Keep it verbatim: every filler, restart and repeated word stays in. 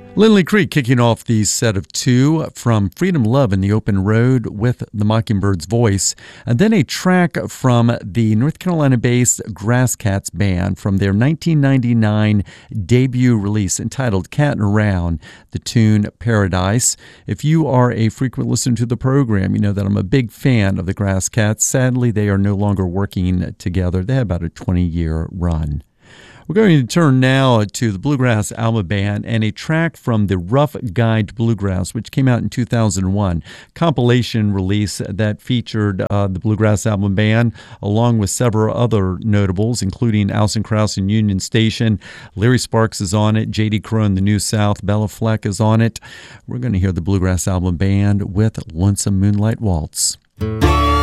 Lindley Creek kicking off the set of two from Freedom Love in the Open Road with the Mockingbird's voice, and then a track from the North Carolina-based Grass Cats Band from their nineteen ninety-nine debut release entitled Cattin' Around, the tune Paradise. If you are a frequent listener to the program, you know that I'm a big fan of the Grass Cats. Sadly, they are no longer working together. They had about a twenty-year run. We're going to turn now to the Bluegrass Alma Band and a track from the Rough Guide to Bluegrass, which came out in two thousand one, compilation release that featured uh, the Bluegrass Alma Band along with several other notables, including Alison Krauss and Union Station. Larry Sparks is on it, J D Crowe and the New South, Bella Fleck is on it. We're going to hear the Bluegrass Alma Band with Lonesome Moonlight Waltz.